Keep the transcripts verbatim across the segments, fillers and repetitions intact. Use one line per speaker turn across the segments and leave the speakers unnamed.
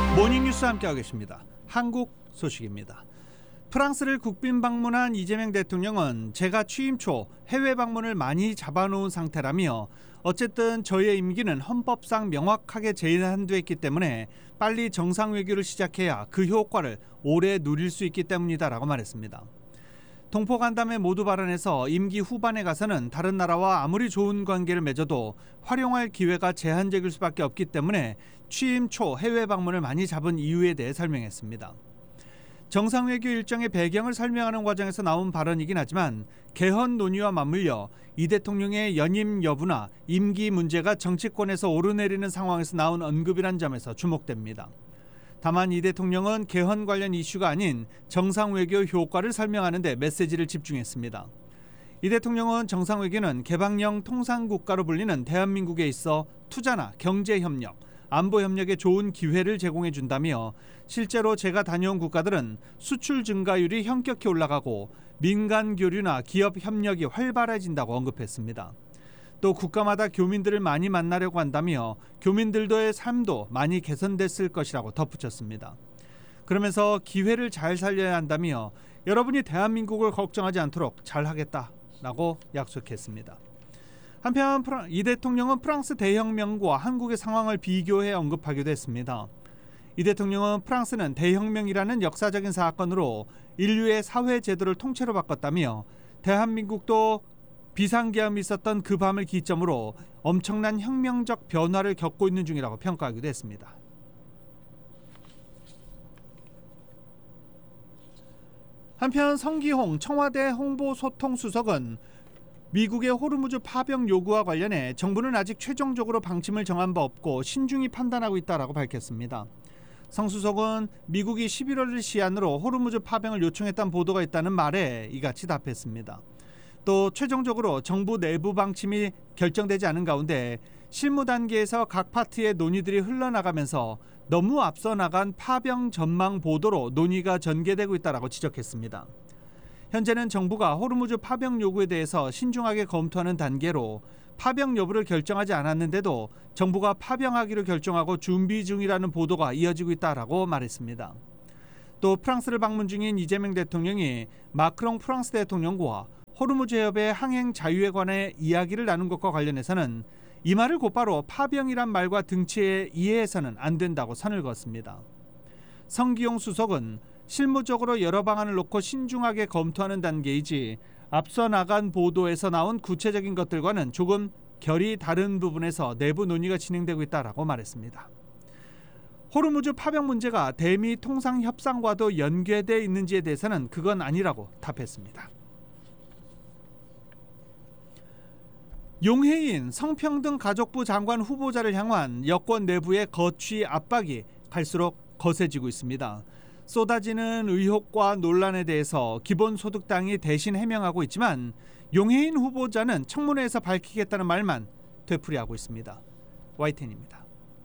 모닝뉴스 함께하고 계십니다. 한국 소식입니다. 프랑스를 국빈 방문한 이재명 대통령은 제가 취임 초 해외 방문을 많이 잡아놓은 상태라며 어쨌든 저의 임기는 헌법상 명확하게 제한되어 있기 때문에 빨리 정상외교를 시작해야 그 효과를 오래 누릴 수 있기 때문이다라고 말했습니다. 동포간담회 모두 발언에서 임기 후반에 가서는 다른 나라와 아무리 좋은 관계를 맺어도 활용할 기회가 제한적일 수밖에 없기 때문에 취임 초 해외 방문을 많이 잡은 이유에 대해 설명했습니다. 정상외교 일정의 배경을 설명하는 과정에서 나온 발언이긴 하지만 개헌 논의와 맞물려 이 대통령의 연임 여부나 임기 문제가 정치권에서 오르내리는 상황에서 나온 언급이란 점에서 주목됩니다. 다만 이 대통령은 개헌 관련 이슈가 아닌 정상외교 효과를 설명하는 데 메시지를 집중했습니다. 이 대통령은 정상외교는 개방형 통상국가로 불리는 대한민국에 있어 투자나 경제협력, 안보협력에 좋은 기회를 제공해 준다며 실제로 제가 다녀온 국가들은 수출 증가율이 현격히 올라가고 민간 교류나 기업 협력이 활발해진다고 언급했습니다. 또 국가마다 교민들을 많이 만나려고 한다며 교민들의 삶도 많이 개선됐을 것이라고 덧붙였습니다. 그러면서 기회를 잘 살려야 한다며 여러분이 대한민국을 걱정하지 않도록 잘하겠다라고 약속했습니다. 한편 이 대통령은 프랑스 대혁명과 한국의 상황을 비교해 언급하기도 했습니다. 이 대통령은 프랑스는 대혁명이라는 역사적인 사건으로 인류의 사회 제도를 통째로 바꿨다며 대한민국도 비상계엄이 있었던 그 밤을 기점으로 엄청난 혁명적 변화를 겪고 있는 중이라고 평가하기도 했습니다. 한편 성기홍 청와대 홍보소통수석은 미국의 호르무즈 파병 요구와 관련해 정부는 아직 최종적으로 방침을 정한 바 없고 신중히 판단하고 있다라고 밝혔습니다. 성 수석은 미국이 십일월을 시한으로 호르무즈 파병을 요청했다는 보도가 있다는 말에 이같이 답했습니다. 또 최종적으로 정부 내부 방침이 결정되지 않은 가운데 실무 단계에서 각 파트의 논의들이 흘러나가면서 너무 앞서 나간 파병 전망 보도로 논의가 전개되고 있다라고 지적했습니다. 현재는 정부가 호르무즈 파병 요구에 대해서 신중하게 검토하는 단계로 파병 여부를 결정하지 않았는데도 정부가 파병하기로 결정하고 준비 중이라는 보도가 이어지고 있다라고 말했습니다. 또 프랑스를 방문 중인 이재명 대통령이 마크롱 프랑스 대통령과 호르무즈 해협의 항행 자유에 관해 이야기를 나눈 것과 관련해서는 이 말을 곧바로 파병이란 말과 등치에 이해해서는 안 된다고 선을 그었습니다. 성기용 수석은 실무적으로 여러 방안을 놓고 신중하게 검토하는 단계이지 앞서 나간 보도에서 나온 구체적인 것들과는 조금 결이 다른 부분에서 내부 논의가 진행되고 있다라고 말했습니다. 호르무즈 파병 문제가 대미 통상 협상과도 연계되어 있는지에 대해서는 그건 아니라고 답했습니다. 용해인 성평등 가족부 장관 후보자를 향한 여권 내부의 거취 압박이 갈수록 거세지고 있습니다. 쏟아지는 의혹과 논란에 대해서 기본소득당이 대신 해명하고 있지만 용해인 후보자는 청문회에서 밝히겠다는 말만 되풀이하고 있습니다. 와이텐입니다.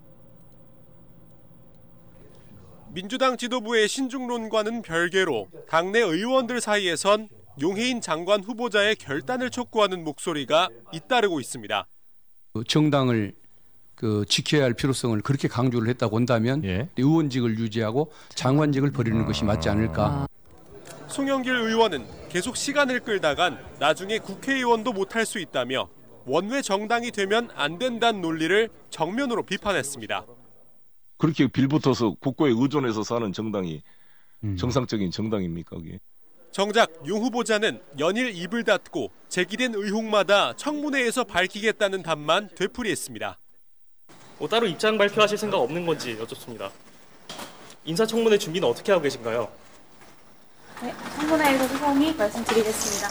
민주당 지도부의 신중론과는 별개로 당내 의원들 사이에선 용해인 장관 후보자의 결단을 촉구하는 목소리가 잇따르고 있습니다.
정당을 그 지켜야 할 필요성을 그렇게 강조를 했다고 한다면
예.
의원직을 유지하고 장관직을 버리는 아... 것이 맞지 않을까.
송영길 의원은 계속 시간을 끌다간 나중에 국회의원도 못할 수 있다며 원외 정당이 되면 안 된다는 논리를 정면으로 비판했습니다.
그렇게 빌붙어서 국고에 의존해서 사는 정당이
음.
정상적인 정당입니까? 그게?
정작 용 후보자는 연일 입을 닫고 제기된 의혹마다 청문회에서 밝히겠다는 답만 되풀이했습니다.
뭐 따로 입장 발표하실 생각 없는 건지 여쭙습니다. 인사청문회 준비는 어떻게 하고 계신가요?
네, 청문회에서 소상히 말씀드리겠습니다.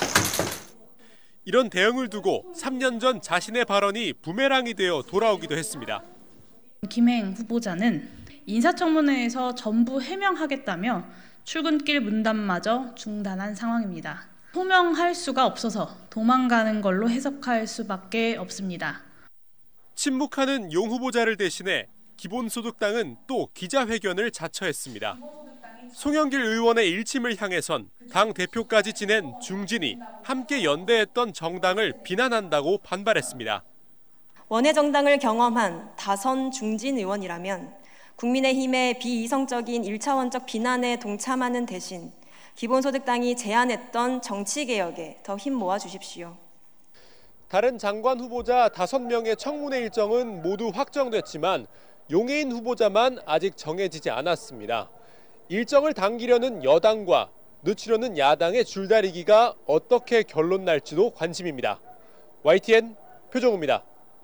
이런 대응을 두고 삼 년 전 자신의 발언이 부메랑이 되어 돌아오기도 했습니다.
김행 후보자는 인사청문회에서 전부 해명하겠다며 출근길 문담마저 중단한 상황입니다. 소명할 수가 없어서 도망가는 걸로 해석할 수밖에 없습니다.
침묵하는 용 후보자를 대신해 기본소득당은 또 기자회견을 자처했습니다. 송영길 의원의 일침을 향해선 당 대표까지 지낸 중진이 함께 연대했던 정당을 비난한다고 반발했습니다.
원외 정당을 경험한 다선 중진 의원이라면 국민의힘의 비이성적인 일차원적 비난에 동참하는 대신 기본소득당이 제안했던 정치개혁에 더 힘 모아 주십시오.
다른 장관 후보자 다섯 명의 청문회 일정은 모두 확정됐지만 용해인 후보자만 아직 정해지지 않았습니다. 일정을 당기려는 여당과 늦추려는 야당의 줄다리기가 어떻게 결론 날지도 관심입니다. 와이티엔 표정우입니다.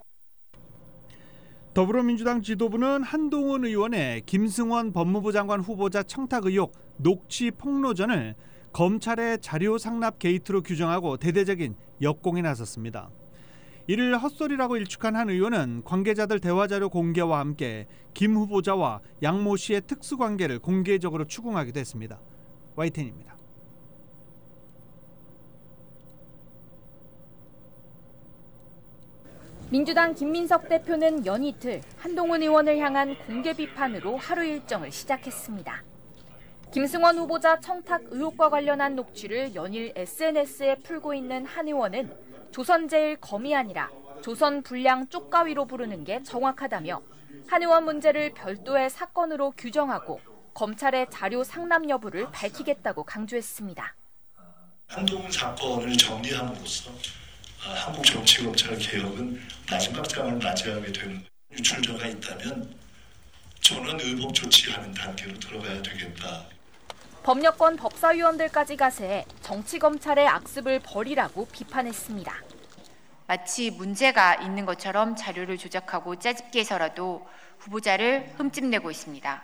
더불어민주당 지도부는 한동훈 의원의 김승원 법무부 장관 후보자 청탁 의혹 녹취 폭로전을 검찰의 자료 상납 게이트로 규정하고 대대적인 역공에 나섰습니다. 이를 헛소리라고 일축한 한 의원은 관계자들 대화 자료 공개와 함께 김 후보자와 양모 씨의 특수관계를 공개적으로 추궁하기도 했습니다. 와이텐입니다.
민주당 김민석 대표는 연이틀 한동훈 의원을 향한 공개 비판으로 하루 일정을 시작했습니다. 김승원 후보자 청탁 의혹과 관련한 녹취를 연일 에스엔에스에 풀고 있는 한 의원은 조선제일 검이 아니라 조선불량 쪽가위로 부르는 게 정확하다며 한 의원 문제를 별도의 사건으로 규정하고 검찰의 자료 상납 여부를 밝히겠다고 강조했습니다.
한동훈 사건을 정리함으로써 한국 정치검찰 개혁은 마지막 장을 맞이하게 되는 유출자가 있다면 전원 의복 조치하는 단계로 들어가야 되겠다.
법여권 법사위원들까지 가세해 정치검찰의 악습을 버리라고 비판했습니다.
마치 문제가 있는 것처럼 자료를 조작하고 짜집기 해서라도 후보자를 흠집내고 있습니다.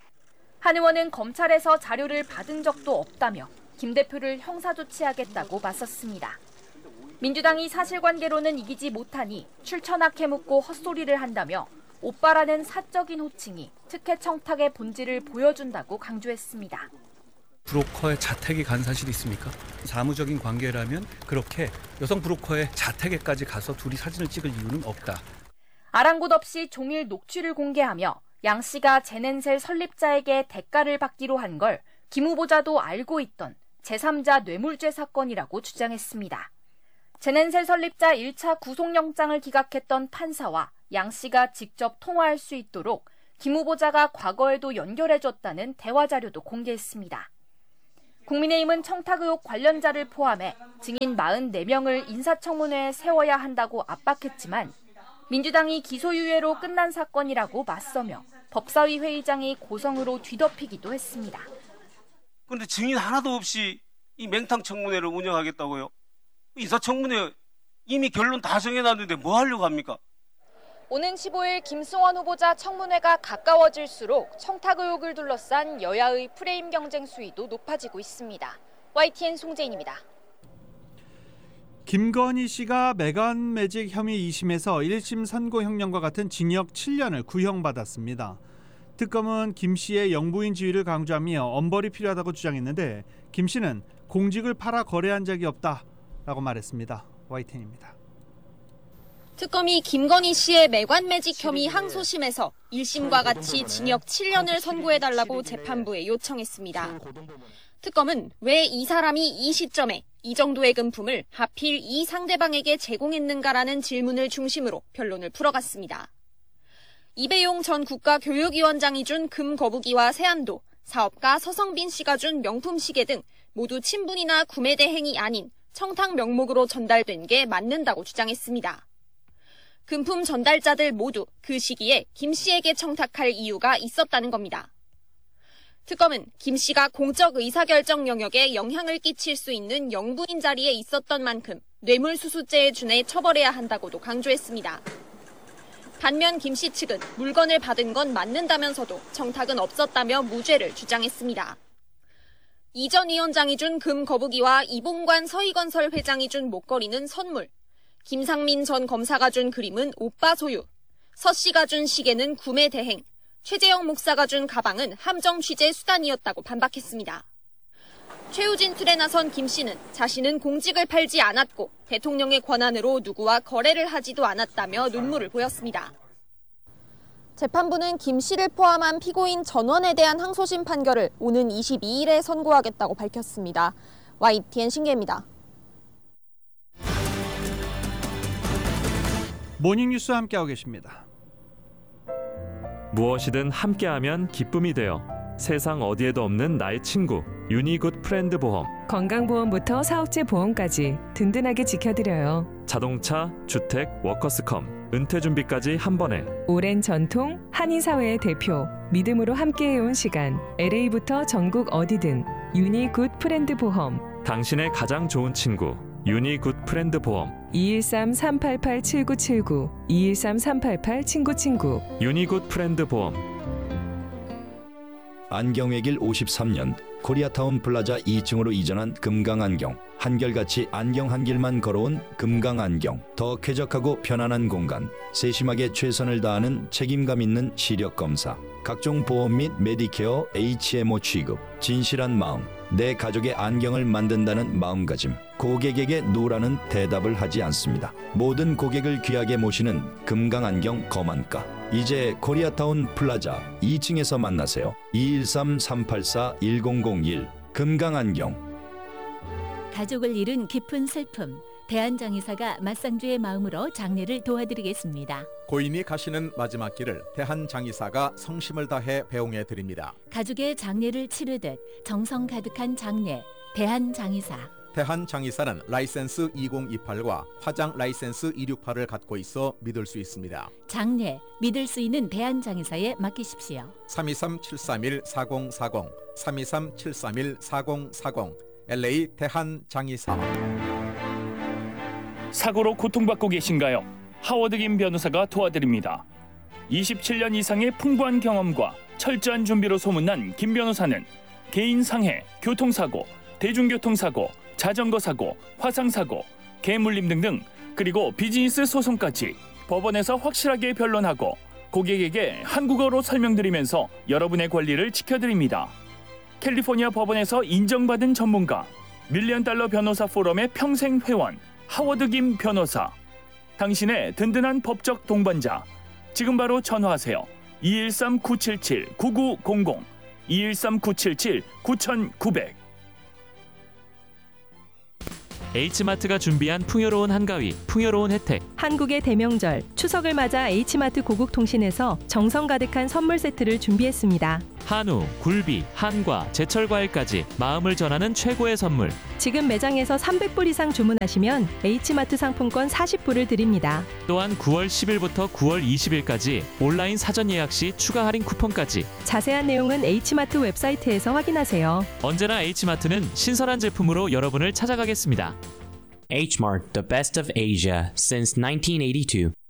한 의원은 검찰에서 자료를 받은 적도 없다며 김 대표를 형사조치하겠다고 맞섰습니다. 민주당이 사실관계로는 이기지 못하니 출처나게 묻고 헛소리를 한다며 오빠라는 사적인 호칭이 특혜 청탁의 본질을 보여준다고 강조했습니다.
브로커의 자택에 간 사실이 있습니까? 사무적인 관계라면 그렇게 여성 브로커의 자택에까지 가서 둘이 사진을 찍을 이유는 없다.
아랑곳 없이 종일 녹취를 공개하며 양 씨가 제넨셀 설립자에게 대가를 받기로 한 걸 김 후보자도 알고 있던 제삼자 뇌물죄 사건이라고 주장했습니다. 제넨셀 설립자 일 차 구속영장을 기각했던 판사와 양 씨가 직접 통화할 수 있도록 김 후보자가 과거에도 연결해줬다는 대화 자료도 공개했습니다. 국민의힘은 청탁 의혹 관련자를 포함해 증인 사십사 명을 인사청문회에 세워야 한다고 압박했지만 민주당이 기소유예로 끝난 사건이라고 맞서며 법사위 회의장이 고성으로 뒤덮이기도 했습니다.
그런데 증인 하나도 없이 이 맹탕 청문회를 운영하겠다고요? 인사청문회 이미 결론 다 정해놨는데 뭐 하려고 합니까?
오는 십오일 김승원 후보자 청문회가 가까워질수록 청탁 의혹을 둘러싼 여야의 프레임 경쟁 수위도 높아지고 있습니다. 와이티엔 송재인입니다.
김건희 씨가 메간 매직 혐의 이 심에서 일 심 선고형량과 같은 징역 칠 년을 구형받았습니다. 특검은 김 씨의 영부인 지위를 강조하며 엄벌이 필요하다고 주장했는데 김 씨는 공직을 팔아 거래한 적이 없다라고 말했습니다. 와이텐입니다.
특검이 김건희 씨의 매관 매직 혐의 항소심에서 일 심과 같이 징역 칠 년을 선고해달라고 재판부에 요청했습니다. 특검은 왜 이 사람이 이 시점에 이 정도의 금품을 하필 이 상대방에게 제공했는가라는 질문을 중심으로 변론을 풀어갔습니다. 이배용 전 국가교육위원장이 준 금 거북이와 세안도, 사업가 서성빈 씨가 준 명품 시계 등 모두 친분이나 구매 대행이 아닌 청탁 명목으로 전달된 게 맞는다고 주장했습니다. 금품 전달자들 모두 그 시기에 김 씨에게 청탁할 이유가 있었다는 겁니다. 특검은 김 씨가 공적 의사결정 영역에 영향을 끼칠 수 있는 영부인 자리에 있었던 만큼 뇌물수수죄에 준해 처벌해야 한다고도 강조했습니다. 반면 김 씨 측은 물건을 받은 건 맞는다면서도 청탁은 없었다며 무죄를 주장했습니다. 이 전 위원장이 준 금 거북이와 이봉관 서희건설 회장이 준 목걸이는 선물, 김상민 전 검사가 준 그림은 오빠 소유, 서 씨가 준 시계는 구매 대행, 최재형 목사가 준 가방은 함정 취재 수단이었다고 반박했습니다. 최우진 틀에 나선 김 씨는 자신은 공직을 팔지 않았고 대통령의 권한으로 누구와 거래를 하지도 않았다며 눈물을 보였습니다.
재판부는 김 씨를 포함한 피고인 전원에 대한 항소심 판결을 오는 이십이일에 선고하겠다고 밝혔습니다. 와이티엔 신계입니다.
모닝뉴스 함께하고 계십니다.
무엇이든 함께하면 기쁨이 되어 세상 어디에도 없는 나의 친구 유니굿 프렌드 보험.
건강보험부터 사업체 보험까지 든든하게 지켜드려요.
자동차, 주택, 워커스컴, 은퇴 준비까지 한 번에.
오랜 전통, 한인사회의 대표, 믿음으로 함께해온 시간. 엘에이부터 전국 어디든 유니굿 프렌드 보험.
당신의 가장 좋은 친구 유니굿 프렌드 보험.
이일삼 삼팔팔 칠구칠구 이일삼 삼팔팔 친구친구.
유니굿 프렌드 보험.
안경의 길 오십삼 년 코리아타운 플라자 이 층으로 이전한 금강안경. 한결같이 안경 한 길만 걸어온 금강안경. 더 쾌적하고 편안한 공간. 세심하게 최선을 다하는 책임감 있는 시력 검사. 각종 보험 및 메디케어 에이치엠오 취급. 진실한 마음. 내 가족의 안경을 만든다는 마음가짐. 고객에게 노라는 대답을 하지 않습니다. 모든 고객을 귀하게 모시는 금강안경 거만가. 이제 코리아타운 플라자 이 층에서 만나세요. 이일삼 삼팔사 일공공일 금강안경.
가족을 잃은 깊은 슬픔. 대한장의사가 맞상주의 마음으로 장례를 도와드리겠습니다.
고인이 가시는 마지막 길을 대한장의사가 성심을 다해 배웅해 드립니다.
가족의 장례를 치르듯 정성 가득한 장례. 대한장의사.
대한장의사는 라이센스 이공이팔과 화장 라이센스 이백육십팔을 갖고 있어 믿을 수 있습니다.
장례 믿을 수 있는 대한장의사에 맡기십시오.
삼이삼 칠삼일 사공사공 삼이삼 칠삼일 사공사공 엘에이 대한장의사.
사고로 고통받고 계신가요? 하워드 김 변호사가 도와드립니다. 이십칠 년 이상의 풍부한 경험과 철저한 준비로 소문난 김 변호사는 개인 상해, 교통사고, 대중교통사고, 자전거 사고, 화상사고, 개물림 등등, 그리고 비즈니스 소송까지 법원에서 확실하게 변론하고 고객에게 한국어로 설명드리면서 여러분의 권리를 지켜드립니다. 캘리포니아 법원에서 인정받은 전문가, 밀리언 달러 변호사 포럼의 평생 회원, 하워드 김 변호사. 당신의 든든한 법적 동반자. 지금 바로 전화하세요. 이일삼 구칠칠 구구공공 이일삼 구칠칠 구구공공.
H마트가 준비한 풍요로운 한가위, 풍요로운 혜택.
한국의 대명절 추석을 맞아 H마트 고국통신에서 정성 가득한 선물 세트를 준비했습니다.
한우, 굴비, 한과, 제철 과일까지 마음을 전하는 최고의 선물.
지금 매장에서 삼백 불 이상 주문하시면 H마트 상품권 사십 불을 드립니다.
또한 구월 십일부터 구월 이십일까지 온라인 사전 예약 시 추가 할인 쿠폰까지.
자세한 내용은 H마트 웹사이트에서 확인하세요.
언제나 H마트는 신선한 제품으로 여러분을 찾아가겠습니다.
H Mart, the best of Asia since nineteen eighty-two.